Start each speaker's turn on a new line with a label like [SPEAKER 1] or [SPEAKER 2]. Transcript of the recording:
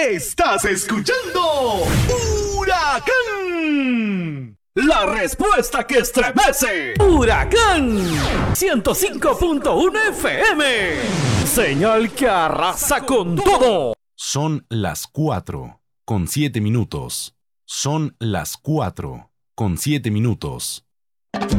[SPEAKER 1] Estás escuchando Huracán. La respuesta que estremece. Huracán 105.1 FM. Señal que arrasa con todo.
[SPEAKER 2] Son las 4:07. Son las 4:07.